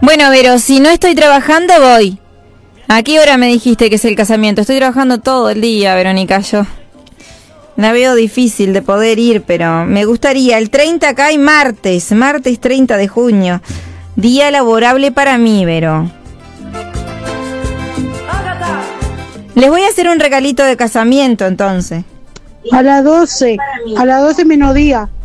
Bueno, Vero, si no estoy trabajando, voy. ¿A qué hora me dijiste que es el casamiento? Estoy trabajando todo el día, Verónica, yo. La veo difícil de poder ir, pero me gustaría. El 30 acá hay martes 30 de junio. Día laborable para mí, Vero. Les voy a hacer un regalito de casamiento, entonces. A las 12 menos día.